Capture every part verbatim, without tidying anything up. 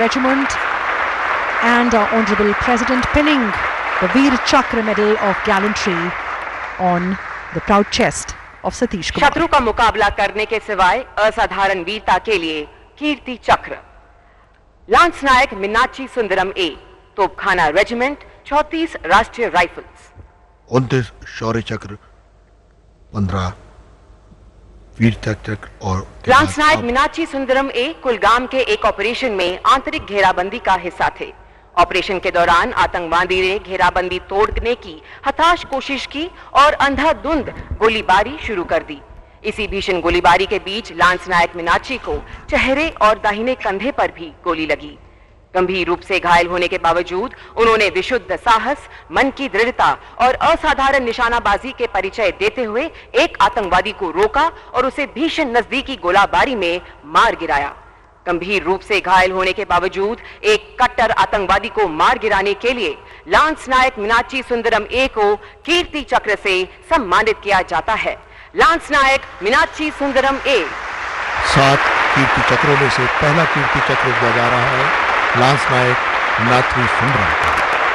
Regiment, and our Honourable President pinning the Veer Chakra Medal of Gallantry on the proud chest of Satish Kumar. शत्रु का मुकाबला करने के सिवाय असाधारण वीरता के लिए कीर्ति चक्र लांस नायक मीनाक्षी सुंदरम ए, तोपखाना रेजिमेंट, चौंतीस राष्ट्रीय राइफल्स। उनतीस शौर्य चक्र, पंद्रह वीरता चक्र और लांस नायक मीनाक्षी सुंदरम ए कुलगाम के एक ऑपरेशन में आंतरिक घेराबंदी का हिस्सा थे। ऑपरेशन के दौरान आतंकवादी ने घेराबंदी तोड़ने की हताश कोशिश की और अंधाधुंध गोलीबारी शुरू कर दी। इसी भीषण गोलीबारी के बीच लांस नायक मीनाक्षी को चेहरे और दाहिने कंधे पर भी गोली लगी। गंभीर रूप से घायल होने के बावजूद उन्होंने विशुद्ध साहस, मन की दृढ़ता और असाधारण निशानाबाजी के परिचय देते हुए एक आतंकवादी को रोका और उसे भीषण नजदीकी गोलाबारी में मार गिराया। गंभीर रूप से घायल होने के बावजूद एक कट्टर आतंकवादी को मार गिराने के लिए लांस नायक मीनाक्षी सुंदरम ए को कीर्ति चक्र से सम्मानित किया जाता है। लांस नायक मीनाक्षी सुंदरम ए। सात कीर्ति चक्रों में से पहला कीर्ति चक्र दिया जा रहा है लांस नायक मीनाक्षी सुंदरम को।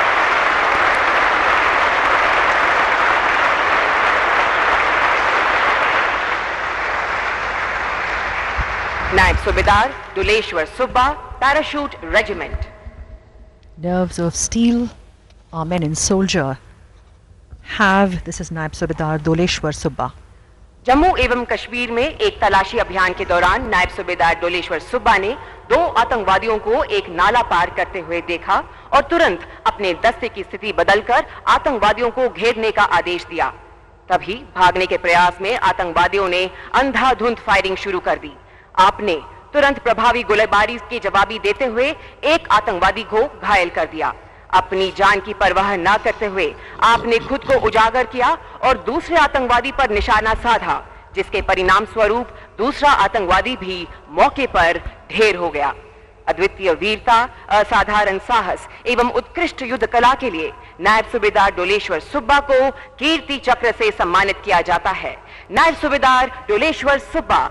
नायब सूबेदार Duleshwar Subba, parachute regiment. Nerves of steel, our men in soldier have. This is Naib Subedar Doleshwar Subba. Jammu एवं कश्मीर में एक तलाशी अभियान के दौरान नायब सूबेदार डोलेश्वर सुब्बा ने दो आतंकवादियों को एक नाला पार करते हुए देखा और तुरंत अपने दस्ते की स्थिति बदलकर आतंकवादियों को घेरने का आदेश दिया। तभी भागने के प्रयास में आतंकवादियों ने अंधाधुंध फायरिंग शुरू कर दी। आपने तुरंत प्रभावी गोलीबारी के जवाबी देते हुए एक आतंकवादी को घायल कर दिया। अपनी जान की परवाह न करते हुए आपने खुद को उजागर किया और दूसरे आतंकवादी पर निशाना साधा, जिसके परिणाम स्वरूप दूसरा आतंकवादी भी मौके पर ढेर हो गया। अद्वितीय वीरता, असाधारण साहस एवं उत्कृष्ट युद्ध कला के लिए नायब सूबेदार डोलेश्वर सुब्बा को कीर्ति चक्र से सम्मानित किया जाता है। नायब सूबेदार Doleshwar Subba.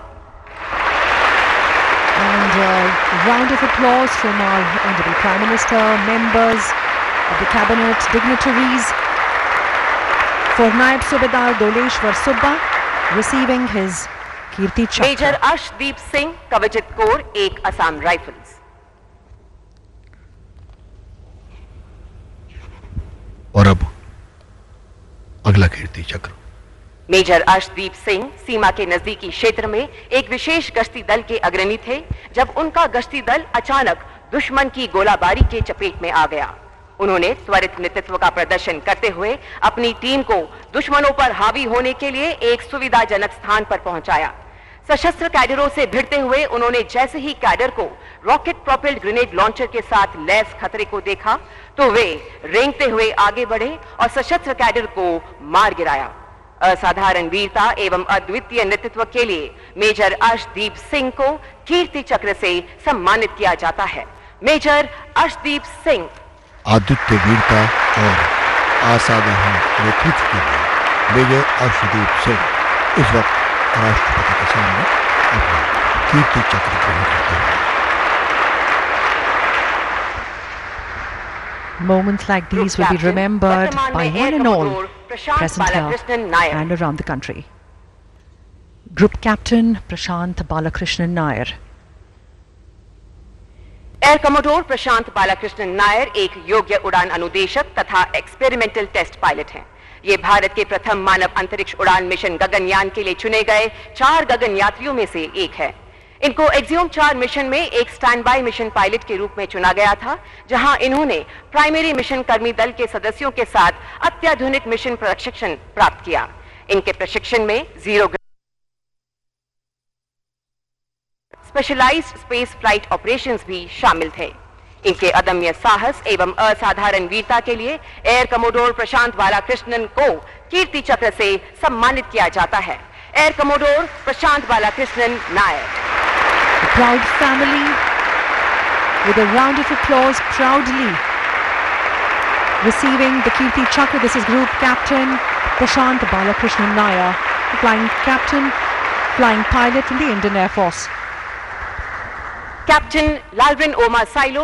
And a round of applause from our Honourable Prime Minister, members of the Cabinet, dignitaries, for Naib Subedar Doleshwar Subba receiving his Kirti Chakra. Major Arshdeep Singh, Kavachit Corps, एक असम राइफल्स। और अब अगला कीर्ति चक्र। मेजर अर्शदीप सिंह सीमा के नजदीकी क्षेत्र में एक विशेष गश्ती दल के अग्रणी थे जब उनका गश्ती दल अचानक दुश्मन की गोलाबारी के चपेट में आ गया। उन्होंने त्वरित नेतृत्व का प्रदर्शन करते हुए अपनी टीम को दुश्मनों पर हावी होने के लिए एक सुविधाजनक स्थान पर पहुंचाया। सशस्त्र कैडरों से भिड़ते हुए उन्होंने जैसे ही कैडर को रॉकेट प्रोपेल्ड ग्रेनेड लॉन्चर के साथ लैस खतरे को देखा तो वे रेंगते हुए आगे बढ़े और सशस्त्र कैडर को मार गिराया। असाधारण वीरता एवं अद्वितीय नेतृत्व के लिए मेजर अर्शदीप सिंह को कीर्ति चक्र से सम्मानित किया जाता है। मेजर अर्शदीप सिंह। अद्वितीय वीरता और असाधारण नेतृत्व के लिए मेजर अर्शदीप सिंह इस वक्त राष्ट्रपति के सामने अपना कीर्ति चक्र ग्रहण करते हैं। Moments like these will be remembered by one and all present here and around the country. Group Captain Prashant Balakrishnan Nair. Air commodore प्रशांत बालाकृष्णन नायर एक योग्य उड़ान अनुदेशक तथा एक्सपेरिमेंटल टेस्ट पायलट हैं। ये भारत के प्रथम मानव अंतरिक्ष उड़ान मिशन गगनयान के लिए चुने गए चार गगन यात्रियों में से एक है। इनको एक्सियोम चार मिशन में एक स्टैंड बाय मिशन पायलट के रूप में चुना गया था, जहां इन्होंने प्राइमरी मिशन कर्मी दल के सदस्यों के साथ अत्याधुनिक मिशन प्रशिक्षण प्राप्त किया। इनके प्रशिक्षण में zero specialised space flight operations भी शामिल थे। इनके अदम्य साहस एवं असाधारण वीरता के लिए एयर कमोडोर प्रशांत बालाकृष्णन को कीर्ति चक्र से सम्मानित किया जाता है। Air commodore Prashant Balakrishnan Nair. Proud family with a round of applause proudly receiving the Kirti Chakra. This is Group Captain Prashant Balakrishnan Nair, flying captain, flying pilot in the Indian Air Force. Captain Lalrin Omar Silo.